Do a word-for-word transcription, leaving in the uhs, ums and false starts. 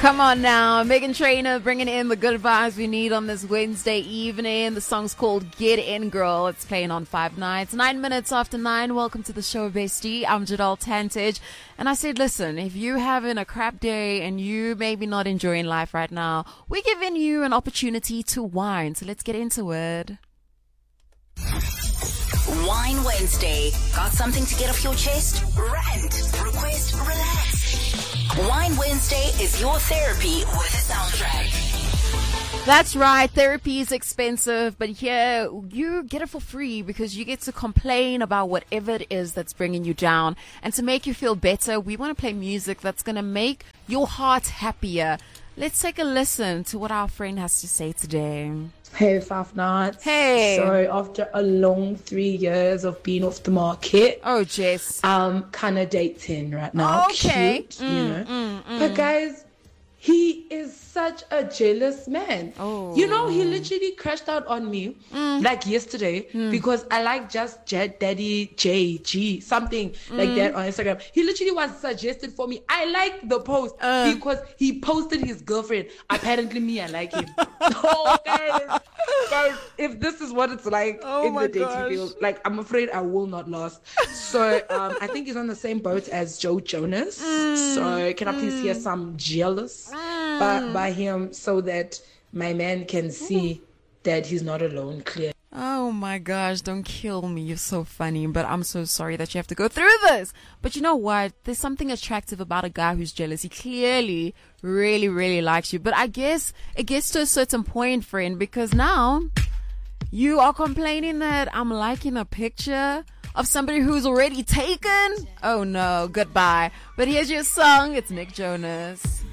Come on now, Megan Trainor bringing in the good vibes we need on this Wednesday evening. The song's called Get In Girl. It's playing on Five Nights. Nine minutes after nine. Welcome to the show, bestie. I'm Jadal Tantage. And I said, listen, if you're having a crap day and you maybe not enjoying life right now, we're giving you an opportunity to whine. So let's get into it. Wine Wednesday. Got something to get off your chest? Rant, request, relax. Wine Wednesday is your therapy with a soundtrack. That's right. Therapy is expensive, but here you get it for free because you get to complain about whatever it is that's bringing you down. And to make you feel better, we want to play music that's going to make your heart happier. Let's take a listen to what our friend has to say today. Hey, Five Nights. Hey. So after a long three years of being off the market, oh, Jess, um, kind of dating right now. Okay. Cute, mm, you know. Mm, mm. But guys, he is such a jealous man. Oh. You know, he literally crashed out on me mm. like yesterday mm. because I like just Jet Daddy J G, something mm. like that on Instagram. He literally was suggested for me. I like the post uh. because he posted his girlfriend. Apparently me, I like him. Oh, guys, guys, if this is what it's like oh in the dating gosh. field, like, I'm afraid I will not last. So um, I think he's on the same boat as Joe Jonas. Mm. So can I please hear some jealous mm. by, by him so that my man can see that he's not alone, clear. Oh my gosh, don't kill me. You're so funny, but I'm so sorry that you have to go through this. But you know what? There's something attractive about a guy who's jealous. He clearly really, really likes you. But I guess it gets to a certain point, friend, because now you are complaining that I'm liking a picture of somebody who's already taken. Oh no, goodbye. But here's your song. It's Nick Jonas.